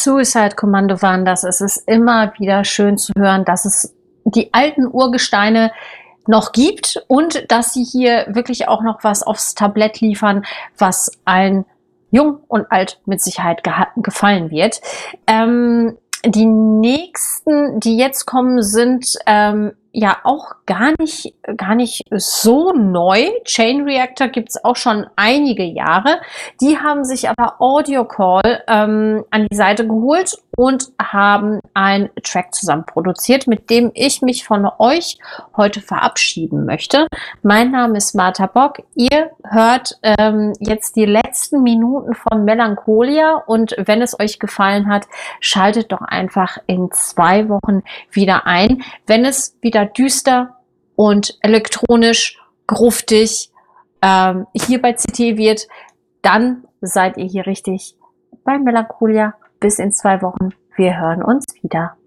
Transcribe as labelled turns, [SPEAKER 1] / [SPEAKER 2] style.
[SPEAKER 1] Suicide Commando waren das. Es ist immer wieder schön zu hören, dass es die alten Urgesteine noch gibt und dass sie hier wirklich auch noch was aufs Tablett liefern, was allen jung und alt mit Sicherheit gefallen wird. Die nächsten, die jetzt kommen, sind ja auch gar nicht so neu. Chain Reactor gibt's auch schon einige Jahre. Die haben sich aber Audio Call an die Seite geholt und haben einen Track zusammen produziert, mit dem ich mich von euch heute verabschieden möchte. Mein Name ist Martha Bock. Ihr hört jetzt die letzten Minuten von Melancholia und wenn es euch gefallen hat, schaltet doch einfach in 2 Wochen wieder ein, wenn es wieder düster und elektronisch gruftig hier bei CT wird, dann seid ihr hier richtig bei Melancholia. Bis in 2 Wochen. Wir hören uns wieder.